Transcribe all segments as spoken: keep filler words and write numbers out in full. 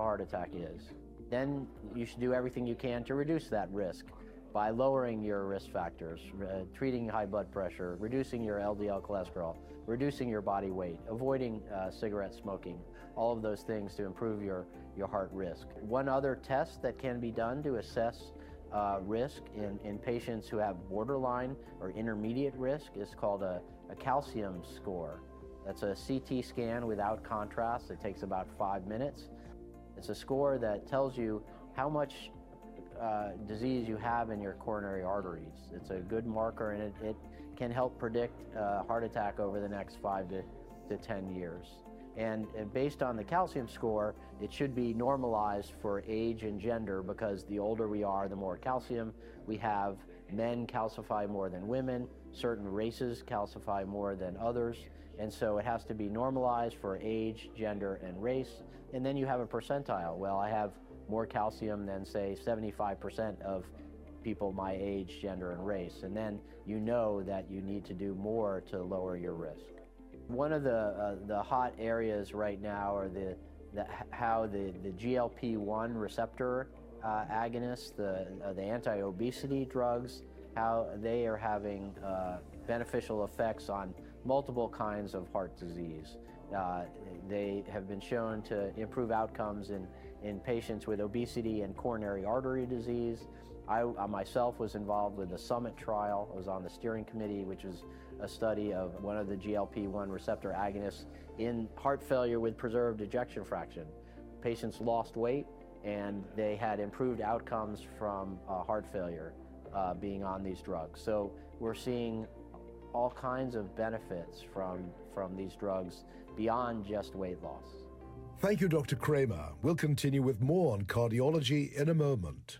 heart attack is. Then you should do everything you can to reduce that risk by lowering your risk factors, uh, treating high blood pressure, reducing your L D L cholesterol, reducing your body weight, avoiding uh, cigarette smoking, all of those things to improve your, your heart risk. One other test that can be done to assess uh, risk in, in patients who have borderline or intermediate risk is called a, a calcium score. That's a C T scan without contrast. It takes about five minutes. It's a score that tells you how much uh, disease you have in your coronary arteries. It's a good marker, and it, it can help predict a heart attack over the next five to, to ten years. And, and based on the calcium score, it should be normalized for age and gender, because the older we are, the more calcium we have. Men calcify more than women. Certain races calcify more than others. And so it has to be normalized for age, gender, and race. And then you have a percentile. Well, I have more calcium than, say, seventy-five percent of people my age, gender, and race. And then you know that you need to do more to lower your risk. One of the, uh, the hot areas right now are the, the, how the, the G L P one receptor uh, agonists, the, uh, the anti-obesity drugs, how they are having uh, beneficial effects on multiple kinds of heart disease. Uh, they have been shown to improve outcomes in, in patients with obesity and coronary artery disease. I, I myself was involved with the SUMMIT trial. I was on the steering committee, which is a study of one of the G L P one receptor agonists in heart failure with preserved ejection fraction. Patients lost weight, and they had improved outcomes from uh, heart failure uh, being on these drugs. So we're seeing all kinds of benefits from, from these drugs beyond just weight loss. Thank you, Doctor Kramer. We'll continue with more on cardiology in a moment.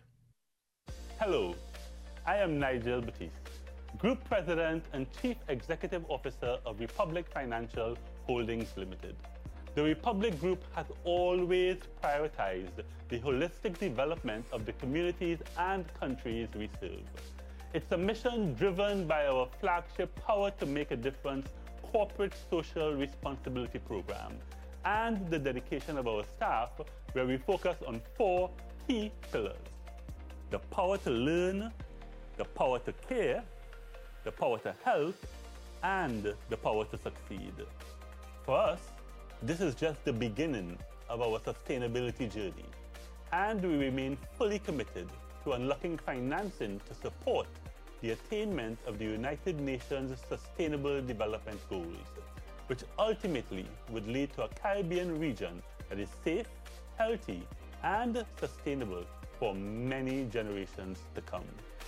Hello, I am Nigel Batiste, Group President and Chief Executive Officer of Republic Financial Holdings Limited. The Republic Group has always prioritized the holistic development of the communities and countries we serve. It's a mission driven by our flagship Power to Make a Difference corporate social responsibility program and the dedication of our staff, where we focus on four key pillars: the power to learn, the power to care, the power to help, and the power to succeed. For us, this is just the beginning of our sustainability journey, and we remain fully committed to unlocking financing to support the attainment of the United Nations Sustainable Development Goals, which ultimately would lead to a Caribbean region that is safe, healthy, and sustainable for many generations to come.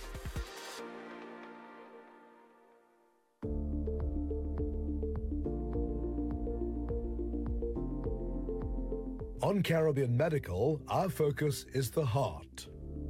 On Caribbean Medical, our focus is the heart.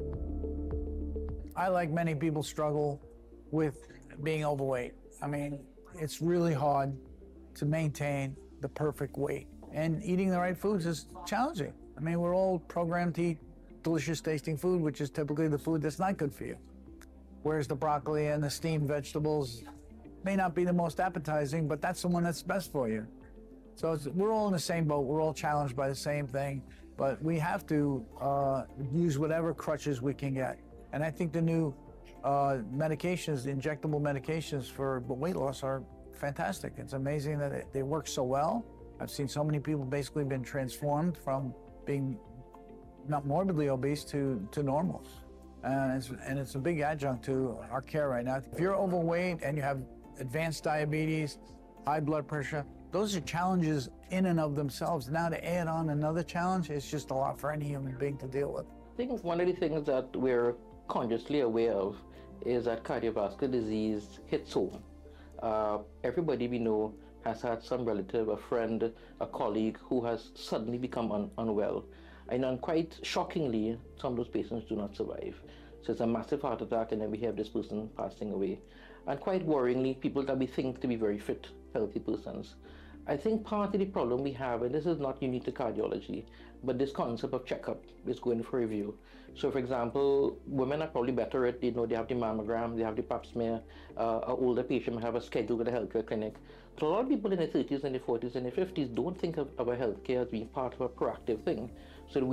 I, like many people, struggle with being overweight. I mean, it's really hard to maintain the perfect weight. And eating the right foods is challenging. I mean, we're all programmed to eat delicious tasting food, which is typically the food that's not good for you. Whereas the broccoli and the steamed vegetables may not be the most appetizing, but that's the one that's best for you. So it's, we're all in the same boat. We're all challenged by the same thing, but we have to uh, use whatever crutches we can get. And I think the new uh, medications, the injectable medications for weight loss are fantastic. It's amazing that it, they work so well. I've seen so many people basically been transformed from being not morbidly obese to, to normal. And it's, and it's a big adjunct to our care right now. If you're overweight and you have advanced diabetes, high blood pressure, those are challenges in and of themselves. Now to add on another challenge, it's just a lot for any human being to deal with. I think one of the things that we're consciously aware of is that cardiovascular disease hits home. Uh, everybody we know has had some relative, a friend, a colleague who has suddenly become un unwell. And then quite shockingly, some of those patients do not survive. So it's a massive heart attack, and then we have this person passing away. And quite worryingly, people that we think to be very fit, healthy persons. I think part of the problem we have, and this is not unique to cardiology, but this concept of checkup is going for review. So for example, women are probably better at, you know, they have the mammogram, they have the pap smear, uh, an older patient might have a schedule with a healthcare clinic. But a lot of people in their thirties and their forties and their fifties don't think of our healthcare as being part of a proactive thing.